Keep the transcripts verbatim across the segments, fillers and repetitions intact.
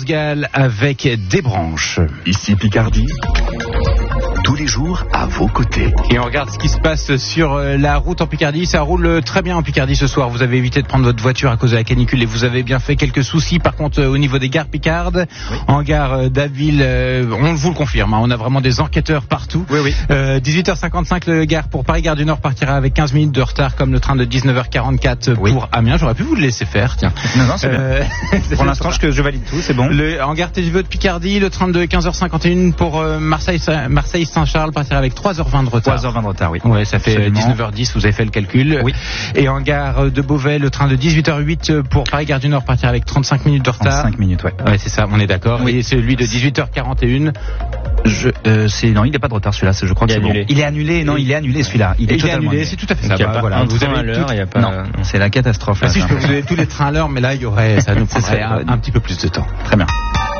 Gall avec Des branches. Ici Picardie, tous les jours à vos côtés. Et on regarde ce qui se passe sur la route en Picardie. Ça roule très bien en Picardie ce soir. Vous avez évité de prendre votre voiture à cause de la canicule et vous avez bien fait. Quelques soucis par contre au niveau des gares Picardes. Oui. En gare d'Abbeville, on vous le confirme, hein, on a vraiment des enquêteurs partout. Oui, oui. Euh, dix-huit heures cinquante-cinq, le gare pour Paris Gare du Nord partira avec quinze minutes de retard comme le train de dix-neuf heures quarante-quatre oui. pour Amiens. J'aurais pu vous le laisser faire, tiens. Non, non, c'est euh, bien. Pour l'instant, je, je valide tout, c'est bon. Le, en gare T G V de Picardie, le train de quinze heures cinquante et un pour euh, Marseille, Marseille Saint-Charles partira avec trois heures vingt de retard. trois heures vingt de retard, oui. Ouais, ça fait Absolument. dix-neuf heures dix, vous avez fait le calcul. Oui. Et en gare de Beauvais, le train de dix-huit heures huit pour Paris Gare du Nord partira avec trente-cinq minutes de retard. trente-cinq minutes, ouais. Ouais, c'est ça, on est d'accord. Oui. Et celui de dix-huit heures quarante et un. Je, euh, c'est, non, il n'est pas de retard celui-là, je crois que c'est annulé. Bon. Il est annulé, non, il est annulé celui-là. Il est, il est annulé, annulé. c'est tout à fait ça. Il y a Bah, pas voilà, un vous train avez à l'heure, tout... il y a pas. Non, non. C'est la catastrophe. Ah, là, si, je peux vous donner tous les trains à l'heure, mais là, il y aurait, ça nous prendrait un, un petit peu plus de temps. Très bien.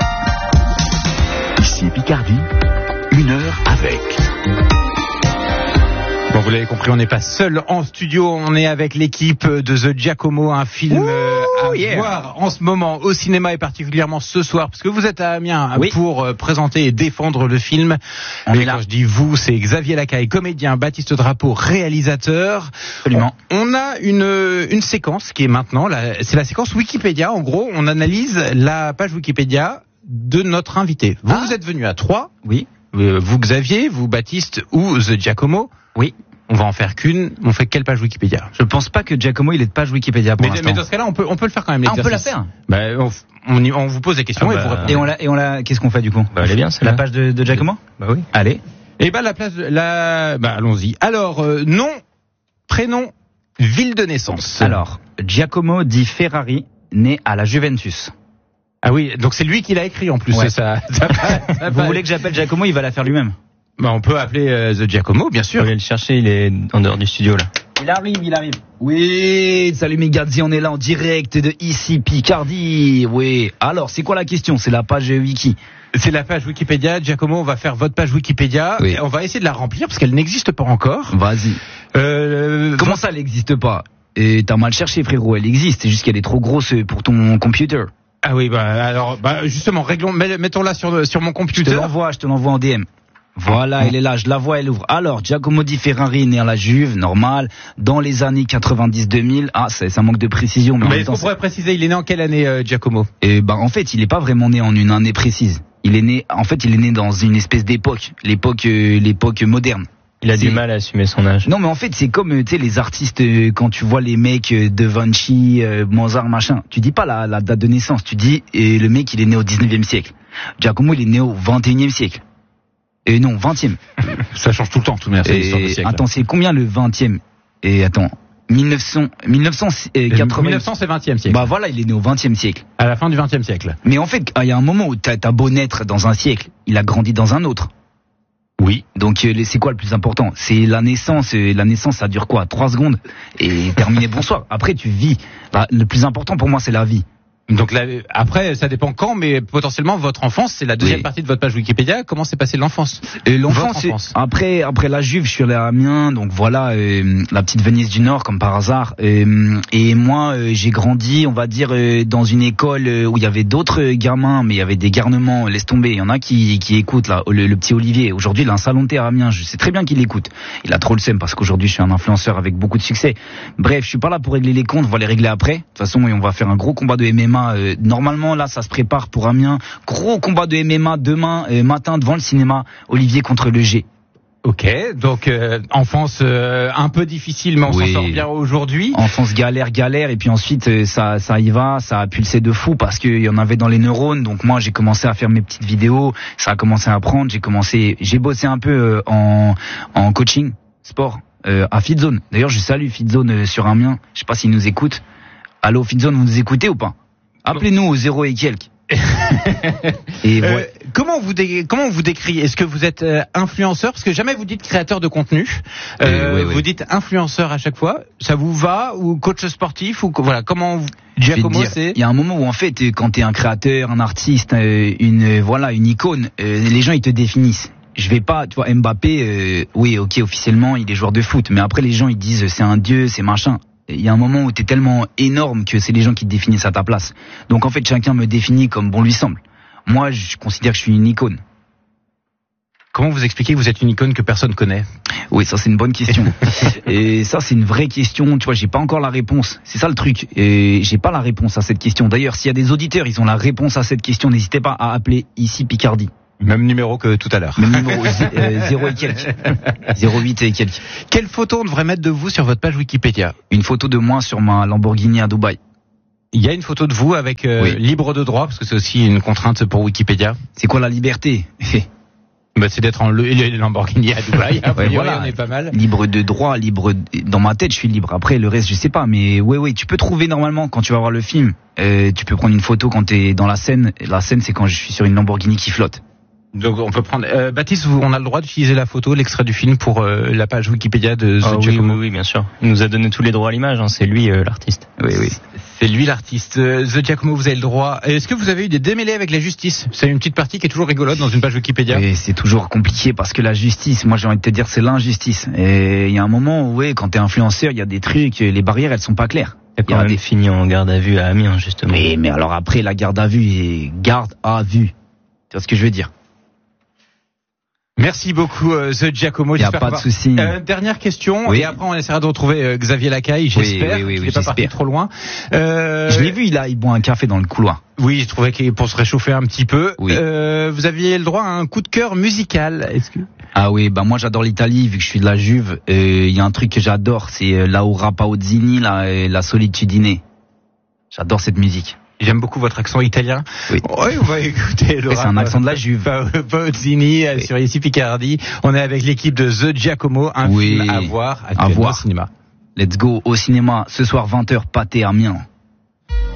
Ici Picardie, une heure avec. Bon, vous l'avez compris, on n'est pas seul en studio, on est avec l'équipe de The Giacomo, un film Ouh, à yeah. voir en ce moment au cinéma et particulièrement ce soir, parce que vous êtes à Amiens oui. pour euh, présenter et défendre le film. On et quand là. je dis vous, c'est Xavier Lacaille, comédien, Baptiste Drapeau, réalisateur. Absolument. On, on a une, une séquence qui est maintenant, la, c'est la séquence Wikipédia. En gros, on analyse la page Wikipédia de notre invité. Vous, ah. vous êtes venu à trois. Oui. Vous, Xavier, vous, Baptiste ou The Giacomo. Oui. On va en faire qu'une. On fait quelle page Wikipédia? Je pense pas que Giacomo il ait de page Wikipédia pour mais, l'instant. Mais dans ce cas-là, on peut, on peut le faire quand même. Ah, on peut la faire. Bah, on, on, y, on vous pose des questions ah, bah, et vous répondez. Et on la, et on la, qu'est-ce qu'on fait du coup? Bah, elle est bien, c'est la page de, de Giacomo. Bah oui. Allez. Et bah la place, de, la, bah allons-y. Alors euh, nom, prénom, ville de naissance. Alors Giacomo di Ferrari, né à la Juventus. Ah oui, donc c'est lui qui l'a écrit en plus. Ouais. Ça, ça, ça, ça, vous voulez que j'appelle Giacomo? Il va la faire lui-même. Bah on peut appeler euh, The Giacomo, bien sûr. On va aller le chercher, il est en dehors du studio là. Il arrive, il arrive. Oui, salut mes gars, on est là en direct de ici Picardie. Oui. Alors, c'est quoi la question? C'est la page wiki. C'est la page Wikipédia. Giacomo, on va faire votre page Wikipédia. Oui. Et on va essayer de la remplir parce qu'elle n'existe pas encore. Vas-y. Euh, Comment ça, elle n'existe pas? Et t'as mal cherché, frérot. Elle existe. C'est juste qu'elle est trop grosse pour ton computer. Ah oui, bah alors, bah justement, réglons, mettons-la sur sur mon computer. Je te l'envoie, je te l'envoie en D M. Voilà, elle est là, je la vois, elle ouvre. Alors, Giacomo di Ferrari, né à la Juve, normal, dans les années quatre-vingt-dix deux mille. Ah, ça, ça manque de précision. Mais, mais est-ce qu'on pourrait préciser, il est né en quelle année, euh, Giacomo? Et bah, en fait, il est pas vraiment né en une année précise. Il est né, en fait, il est né dans une espèce d'époque, l'époque, euh, l'époque moderne. Il a c'est... du mal à assumer son âge. Non, mais en fait, c'est comme, tu sais, les artistes, euh, quand tu vois les mecs euh, de Vinci, euh, Mozart, machin, tu dis pas la, la date de naissance, tu dis, et le mec, il est né au dix-neuvième siècle. Giacomo, il est né au vingt et unième siècle. Et non, vingtième. Ça change tout le temps, tout le monde. Attends, c'est combien le vingtième? Et attends, mille neuf cents, mille neuf cent quatre-vingts. mille neuf cents, c'est vingtième siècle. Bah voilà, il est né au vingtième siècle. À la fin du vingtième siècle. Mais en fait, il y a un moment où t'as, t'as beau naître dans un siècle, il a grandi dans un autre. Oui. Donc c'est quoi le plus important? C'est la naissance. La naissance, ça dure quoi? Trois secondes et terminé, bonsoir. Après, tu vis. Bah, le plus important pour moi, c'est la vie. Donc là, après, ça dépend quand, mais potentiellement votre enfance, c'est la deuxième oui. partie de votre page Wikipédia. Comment s'est passée l'enfance? Et l'enfance, enfance. après après la Juve, je suis allé à Amiens, donc voilà, euh, la petite Venise du Nord, comme par hasard. Euh, et moi, euh, j'ai grandi, on va dire, euh, dans une école où il y avait d'autres gamins, mais il y avait des garnements. Laisse tomber, il y en a qui qui écoutent là. Le, le petit Olivier, aujourd'hui, il a un salon de thé à Amiens. Je sais très bien qu'il écoute. Il a trop le seum parce qu'aujourd'hui, je suis un influenceur avec beaucoup de succès. Bref, je suis pas là pour régler les comptes. On va les régler après. De toute façon, on va faire un gros combat de M M A. Euh, normalement, là, ça se prépare pour Amiens. Gros combat de M M A demain euh, matin devant le cinéma. Olivier contre le G. Ok, donc euh, enfance euh, un peu difficile, mais on oui. s'en sort bien aujourd'hui. Enfance galère, galère, et puis ensuite euh, ça, ça y va, ça a pulsé de fou parce qu'il y en avait dans les neurones. Donc moi, j'ai commencé à faire mes petites vidéos, ça a commencé à apprendre. J'ai commencé, j'ai bossé un peu euh, en en coaching sport euh, à Fitzone. D'ailleurs, je salue Fitzone euh, sur Amiens. Je sais pas s'ils nous écoutent. Allô Fitzone, vous nous écoutez ou pas? Appelez-nous au zéro et quelques. Et euh, ouais. comment vous dé- comment vous décrivez? Est-ce que vous êtes euh, influenceur? Parce que jamais vous dites créateur de contenu. Euh, euh, oui, oui. Vous dites influenceur à chaque fois. Ça vous va? Ou coach sportif? Ou voilà, comment vous... Giacomo, c'est... Il y a un moment où en fait, quand t'es un créateur, un artiste, une voilà, une icône, les gens ils te définissent. Je vais pas, tu vois, Mbappé, euh, oui, ok, officiellement il est joueur de foot, mais après les gens ils disent c'est un dieu, c'est machin. Il y a un moment où t'es tellement énorme que c'est les gens qui te définissent à ta place. Donc en fait, chacun me définit comme bon lui semble. moi, je considère que je suis une icône. Comment vous expliquez que vous êtes une icône que personne connaît? Oui, ça c'est une bonne question. Et ça c'est une vraie question. Tu vois, j'ai pas encore la réponse. C'est ça le truc. Et j'ai pas la réponse à cette question. D'ailleurs, s'il y a des auditeurs, ils ont la réponse à cette question, n'hésitez pas à appeler ici Picardie. Même numéro que tout à l'heure. Même numéro euh, zéro et quelques. zéro huit et quelques. Quelle photo on devrait mettre de vous sur votre page Wikipédia? Une photo de moi sur ma Lamborghini à Dubaï. Il y a une photo de vous avec euh, oui. libre de droit, parce que c'est aussi une contrainte pour Wikipédia. C'est quoi la liberté? Bah, c'est d'être en Lamborghini à Dubaï. Ouais, voilà, on est pas mal. Libre de droit, libre de... dans ma tête, je suis libre. Après, le reste, je sais pas. Mais oui, oui, tu peux trouver normalement quand tu vas voir le film. Euh, tu peux prendre une photo quand t'es dans la scène. La scène, c'est quand je suis sur une Lamborghini qui flotte. Donc on peut prendre. Euh, Baptiste, vous, on a le droit d'utiliser la photo, l'extrait du film pour euh, la page Wikipédia de The oh, Giacomo. Oui, oui, oui, bien sûr. Il nous a donné tous les droits à l'image. Hein. C'est lui euh, l'artiste. Oui, oui. C'est lui l'artiste. Euh, The Giacomo, vous avez le droit. Est-ce que vous avez eu des démêlés avec la justice? C'est une petite partie qui est toujours rigolote dans une page Wikipédia. Et c'est toujours compliqué parce que la justice, moi j'ai envie de te dire, c'est l'injustice. Et il y a un moment où, ouais, quand t'es influenceur, il y a des trucs, les barrières, elles sont pas claires. Il y a quand même des... fini en garde à vue à Amiens, justement. Mais, mais alors après, la garde à vue est garde à vue. Tu vois ce que je veux dire? Merci beaucoup euh, The Giacomo. Il n'y a pas de souci. Euh, dernière question, oui. Et après on essaiera de retrouver euh, Xavier Lacaille, j'espère. Oui, oui, oui, il n'est oui, pas parti trop loin. Euh... Je l'ai vu, il a, il boit un café dans le couloir. Oui, je trouvais qu'il pour se réchauffer un petit peu. Oui. Euh, vous aviez le droit à un coup de cœur musical. Est-ce que... Ah oui, bah moi j'adore l'Italie vu que je suis de la Juve. Il euh, y a un truc que j'adore, c'est Laura Pausini, la, la Solitudine. J'adore cette musique. J'aime beaucoup votre accent italien. Oui. Oui, on va écouter le C'est un accent de la Juve. Pausini oui. Sur ici Picardie. On est avec l'équipe de The Giacomo, un oui. film à voir à voir au cinéma. Let's go au cinéma ce soir vingt heures, Pâté Amiens.